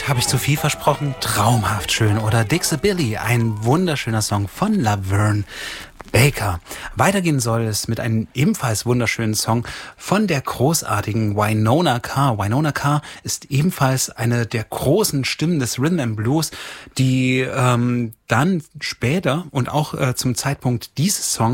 Habe ich zu viel versprochen? Traumhaft schön. Oder Dixie Billy, ein wunderschöner Song von Laverne Baker. Weitergehen soll es mit einem ebenfalls wunderschönen Song von der großartigen Wynonna Carr. Wynonna Carr ist ebenfalls eine der großen Stimmen des Rhythm and Blues, die dann später und auch zum Zeitpunkt dieses Songs